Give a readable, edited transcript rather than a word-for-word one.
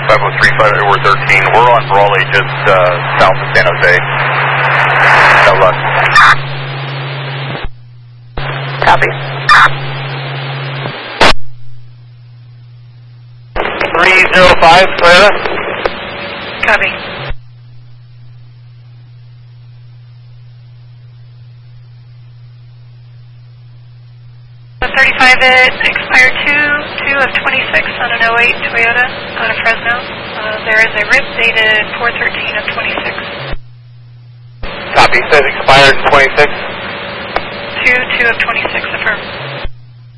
503, we're 13. We're on Brawley, just south of San Jose. No luck. Copy. 305, Toyota. Copy. The 35 at expired 2 of 26 on an 08 Toyota out of Fresno. There is a RIP dated 4/13 of 26. Copy, says expired 26. 2 of 26, affirm.